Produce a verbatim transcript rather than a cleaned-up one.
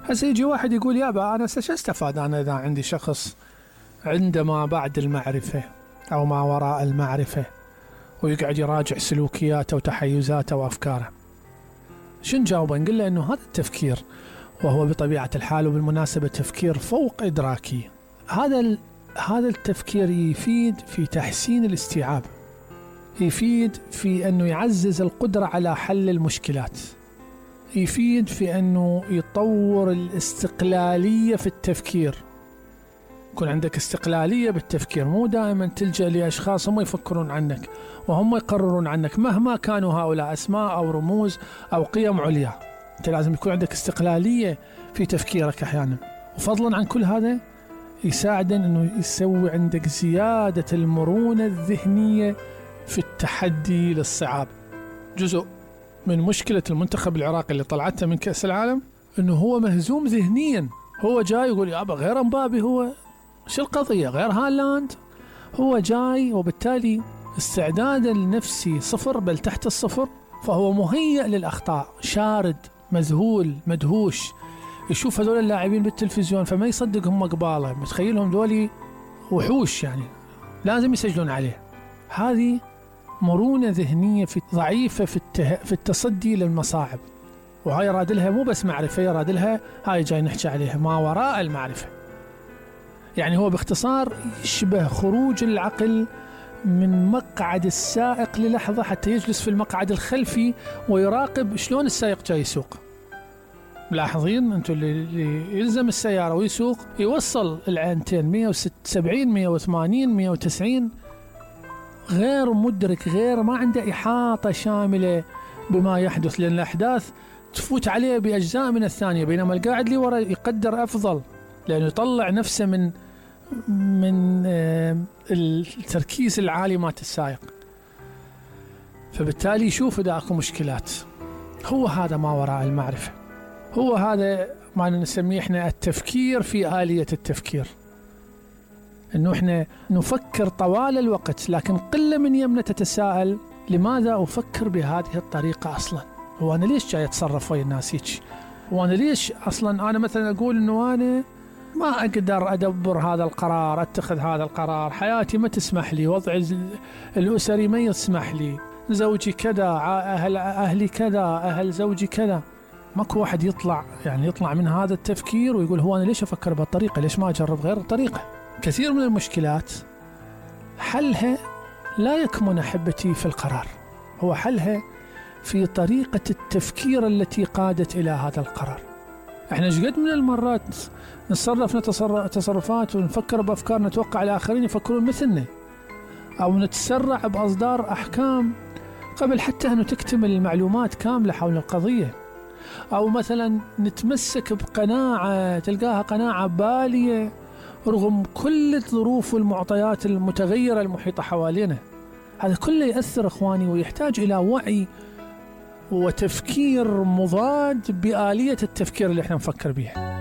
هسه يجي واحد يقول يابا أنا شو استفاد أنا إذا عندي شخص عنده ما بعد المعرفة أو ما وراء المعرفة ويقعد يراجع سلوكياته وتحيزاته وأفكاره؟ شو نجاوبه؟ نقول له إنه هذا التفكير، وهو بطبيعة الحال وبالمناسبة تفكير فوق إدراكي، هذا هذا التفكير يفيد في تحسين الاستيعاب، يفيد في أنه يعزز القدرة على حل المشكلات، يفيد في أنه يطور الاستقلالية في التفكير. يكون عندك استقلالية بالتفكير، مو دائما تلجأ لأشخاص هم يفكرون عنك وهم يقررون عنك مهما كانوا هؤلاء أسماء أو رموز أو قيم عليا. أنت لازم يكون عندك استقلالية في تفكيرك أحيانا. وفضلا عن كل هذا يساعدن أنه يسوي عندك زيادة المرونة الذهنية في التحدي للصعاب. جزء من مشكلة المنتخب العراقي اللي طلعته من كأس العالم أنه هو مهزوم ذهنيا. هو جاي يقول يابا غير مبابي، هو شو القضية غير هالاند، هو جاي وبالتالي استعداده النفسي صفر بل تحت الصفر، فهو مهيئ للأخطاء، شارد مذهول مدهوش، يشوف هذول اللاعبين بالتلفزيون فما يصدق هم قباله، متخيلهم دولي وحوش يعني لازم يسجلون عليه. هذه مرونة ذهنية في ضعيفة في, الته... في التصدي للمصاعب، وهاي يرادلها مو بس معرفة، يرادلها هاي جاي نحكي عليها ما وراء المعرفة. يعني هو باختصار يشبه خروج العقل من مقعد السائق للحظة حتى يجلس في المقعد الخلفي ويراقب شلون السائق جاي يسوق. ملاحظين انتم اللي يلزم السيارة ويسوق يوصل العينتين مية وسبعين مية وثمانين مية وتسعين، غير مدرك، غير ما عنده إحاطة شاملة بما يحدث، لأن الأحداث تفوت عليه بأجزاء من الثانية، بينما القاعد اللي ورا يقدر أفضل لأنه يطلع نفسه من من التركيز العالي مات السائق، فبالتالي يشوف إذا أكو مشكلات. هو هذا ما وراء المعرفة، هو هذا ما نسميه إحنا التفكير في آلية التفكير، إنه إحنا نفكر طوال الوقت لكن قلة من يمنا تتساءل لماذا أفكر بهذه الطريقة أصلا؟ هو أنا ليش جاي أتصرف ويا الناس هيك؟ وأنا ليش أصلا أنا مثلا أقول إنه أنا ما أقدر أدبر هذا القرار، أتخذ هذا القرار، حياتي ما تسمح لي، وضعي الأسري ما يسمح لي، زوجي كذا، أهل أهلي كذا، أهل زوجي كذا. ماكو واحد يطلع يعني يطلع من هذا التفكير ويقول هو أنا ليش أفكر بهالطريقة؟ ليش ما أجرب غير الطريقة؟ كثير من المشكلات حلها لا يكمن أحبتي في القرار، هو حلها في طريقة التفكير التي قادت إلى هذا القرار. احنا قد من المرات نتصرف تصرفات ونفكر بأفكار نتوقع الآخرين يفكرون مثلنا، أو نتسرع بأصدار أحكام قبل حتى أن تكتمل المعلومات كاملة حول القضية، أو مثلا نتمسك بقناعة تلقاها قناعة بالية رغم كل الظروف والمعطيات المتغيرة المحيطة حوالينا. هذا كله يأثر إخواني ويحتاج إلى وعي وتفكير مضاد بآلية التفكير اللي احنا نفكر بها.